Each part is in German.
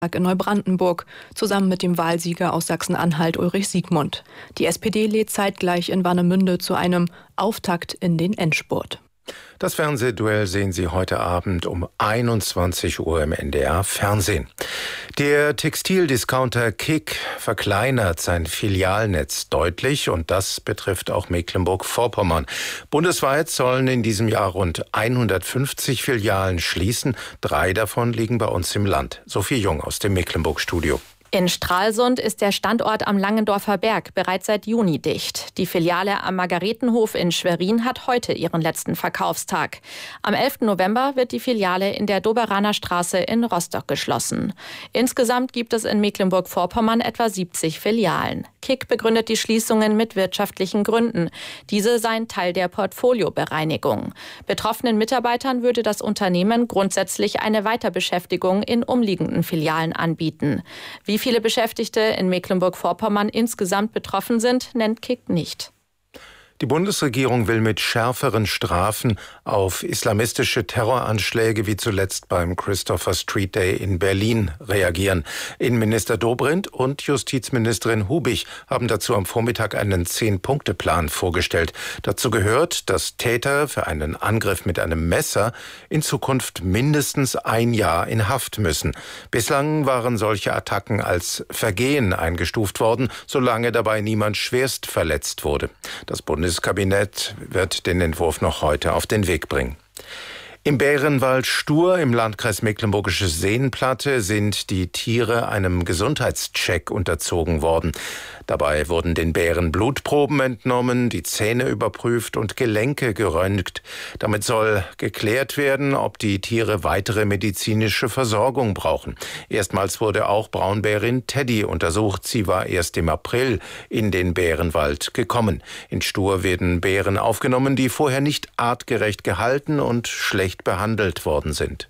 in Neubrandenburg, zusammen mit dem Wahlsieger aus Sachsen-Anhalt Ulrich Siegmund. Die SPD lädt zeitgleich in Warnemünde zu einem Auftakt in den Endspurt. Das Fernsehduell sehen Sie heute Abend um 21 Uhr im NDR Fernsehen. Der Textildiscounter KiK verkleinert sein Filialnetz deutlich und das betrifft auch Mecklenburg-Vorpommern. Bundesweit sollen in diesem Jahr rund 150 Filialen schließen. 3 davon liegen bei uns im Land. Sophie Jung aus dem Mecklenburg-Studio. In Stralsund ist der Standort am Langendorfer Berg bereits seit Juni dicht. Die Filiale am Margaretenhof in Schwerin hat heute ihren letzten Verkaufstag. Am 11. November wird die Filiale in der Doberaner Straße in Rostock geschlossen. Insgesamt gibt es in Mecklenburg-Vorpommern etwa 70 Filialen. KiK begründet die Schließungen mit wirtschaftlichen Gründen. Diese seien Teil der Portfoliobereinigung. Betroffenen Mitarbeitern würde das Unternehmen grundsätzlich eine Weiterbeschäftigung in umliegenden Filialen anbieten. Wie viele Beschäftigte in Mecklenburg-Vorpommern insgesamt betroffen sind, nennt KiK nicht. Die Bundesregierung will mit schärferen Strafen auf islamistische Terroranschläge wie zuletzt beim Christopher Street Day in Berlin reagieren. Innenminister Dobrindt und Justizministerin Hubig haben dazu am Vormittag einen 10-Punkte-Plan vorgestellt. Dazu gehört, dass Täter für einen Angriff mit einem Messer in Zukunft mindestens 1 Jahr in Haft müssen. Bislang waren solche Attacken als Vergehen eingestuft worden, solange dabei niemand schwerst verletzt wurde. Das Bundeskabinett wird den Entwurf noch heute auf den Weg bringen. Im Bärenwald Stur im Landkreis Mecklenburgische Seenplatte sind die Tiere einem Gesundheitscheck unterzogen worden. Dabei wurden den Bären Blutproben entnommen, die Zähne überprüft und Gelenke geröntgt. Damit soll geklärt werden, ob die Tiere weitere medizinische Versorgung brauchen. Erstmals wurde auch Braunbärin Teddy untersucht. Sie war erst im April in den Bärenwald gekommen. In Stur werden Bären aufgenommen, die vorher nicht artgerecht gehalten und schlecht behandelt worden sind.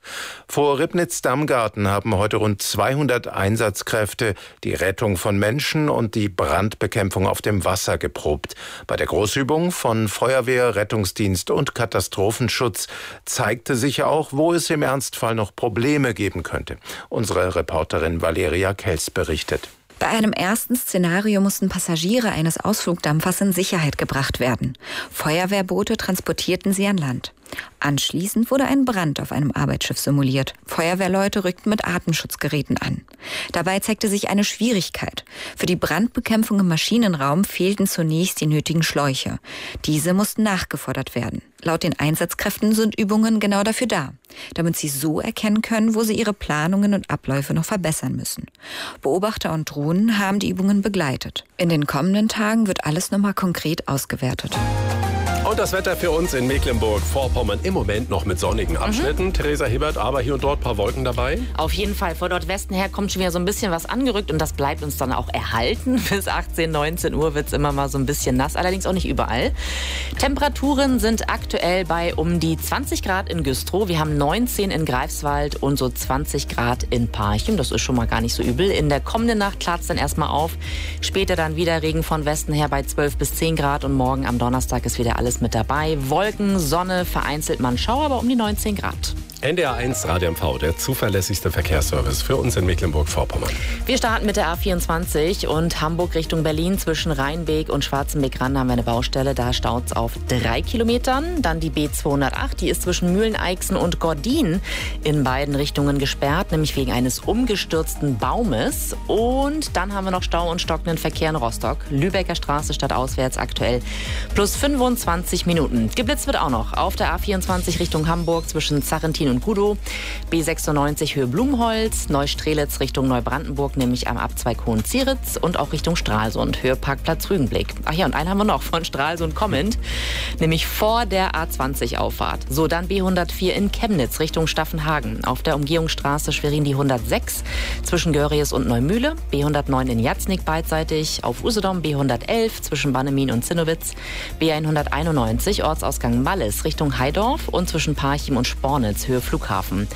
Vor Ribnitz-Dammgarten haben heute rund 200 Einsatzkräfte die Rettung von Menschen und die Brandbekämpfung auf dem Wasser geprobt. Bei der Großübung von Feuerwehr, Rettungsdienst und Katastrophenschutz zeigte sich auch, wo es im Ernstfall noch Probleme geben könnte. Unsere Reporterin Valeria Kels berichtet. Bei einem ersten Szenario mussten Passagiere eines Ausflugdampfers in Sicherheit gebracht werden. Feuerwehrboote transportierten sie an Land. Anschließend wurde ein Brand auf einem Arbeitsschiff simuliert. Feuerwehrleute rückten mit Atemschutzgeräten an. Dabei zeigte sich eine Schwierigkeit. Für die Brandbekämpfung im Maschinenraum fehlten zunächst die nötigen Schläuche. Diese mussten nachgefordert werden. Laut den Einsatzkräften sind Übungen genau dafür da, damit sie so erkennen können, wo sie ihre Planungen und Abläufe noch verbessern müssen. Beobachter und Drohnen haben die Übungen begleitet. In den kommenden Tagen wird alles nochmal konkret ausgewertet. Und das Wetter für uns in Mecklenburg-Vorpommern im Moment noch mit sonnigen Abschnitten. Theresa Hibbert, aber hier und dort ein paar Wolken dabei. Auf jeden Fall. Von Nordwesten her kommt schon wieder so ein bisschen was angerückt und das bleibt uns dann auch erhalten. Bis 18, 19 Uhr wird es immer mal so ein bisschen nass, allerdings auch nicht überall. Temperaturen sind aktuell bei um die 20 Grad in Güstrow. Wir haben 19 in Greifswald und so 20 Grad in Parchim. Das ist schon mal gar nicht so übel. In der kommenden Nacht klart es dann erstmal auf. Später dann wieder Regen von Westen her bei 12 bis 10 Grad und morgen am Donnerstag ist wieder alles mit dabei. Wolken, Sonne, vereinzelt mal ein Schauer, aber um die 19 Grad. NDR 1 Radio MV, der zuverlässigste Verkehrsservice für uns in Mecklenburg-Vorpommern. Wir starten mit der A24 und Hamburg Richtung Berlin. Zwischen Rheinbeek und Schwarzenbeek-Rand haben wir eine Baustelle. Da staut es auf 3 Kilometern. Dann die B208, die ist zwischen Mühleneixen und Gordin in beiden Richtungen gesperrt, nämlich wegen eines umgestürzten Baumes. Und dann haben wir noch Stau und stockenden Verkehr in Rostock. Lübecker Straße stadtauswärts aktuell plus 25 Minuten. Geblitzt wird auch noch auf der A24 Richtung Hamburg zwischen Zarrentin und Gudow, B96 Höhe Blumholz, Neustrelitz Richtung Neubrandenburg, nämlich am Abzweig Hohenzieritz und auch Richtung Stralsund, Höhe Parkplatz Rügenblick. Ach ja, und einen haben wir noch von Stralsund kommend, nämlich vor der A20-Auffahrt. So, dann B104 in Chemnitz Richtung Staffenhagen, auf der Umgehungsstraße Schwerin die 106 zwischen Göries und Neumühle, B109 in Jatznik beidseitig, auf Usedom B111 zwischen Bannemin und Zinnowitz, B191 Ortsausgang Malles Richtung Heidorf und zwischen Parchim und Spornitz, Höhe Flughafen.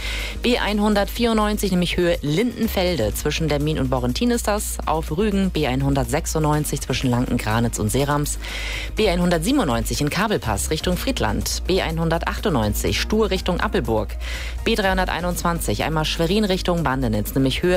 B194, nämlich Höhe Lindenfelde, zwischen Dermin und Borrentin ist das. Auf Rügen B196 zwischen Lanken, Granitz und Serams. B197 in Kabelpass Richtung Friedland. B198 Stur Richtung Appelburg. B321 einmal Schwerin Richtung Bandenitz, nämlich Höhe